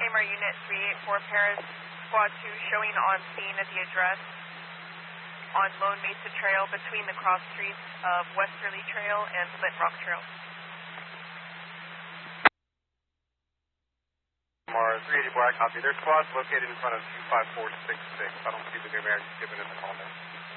Claymore Unit 384 Paris, Squad 2 showing on scene at the address on Lone Mesa Trail between the cross streets of Westerly Trail and Flint Rock Trail. Mars 384, I copy. Their squad's located in front of 25466. I don't see the Americans giving us a call now.